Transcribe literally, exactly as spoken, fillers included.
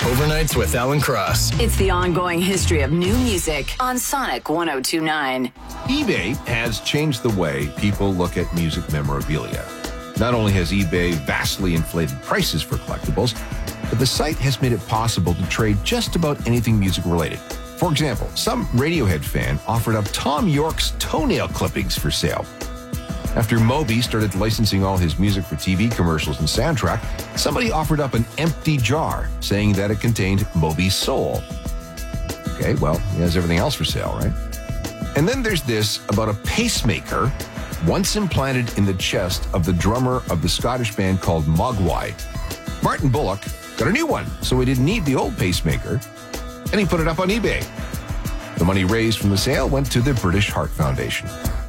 Overnights with Alan Cross. It's the ongoing history of new music on Sonic one oh two point nine. eBay has changed the way people look at music memorabilia. Not only has eBay vastly inflated prices for collectibles, but the site has made it possible to trade just about anything music-related. For example, some Radiohead fan offered up Tom York's toenail clippings for sale. After Moby started licensing all his music for T V commercials and soundtrack, somebody offered up an empty jar, saying that it contained Moby's soul. Okay, well, he has everything else for sale, right? And then there's this about a pacemaker once implanted in the chest of the drummer of the Scottish band called Mogwai. Martin Bullock got a new one, so he didn't need the old pacemaker, and he put it up on eBay. The money raised from the sale went to the British Heart Foundation.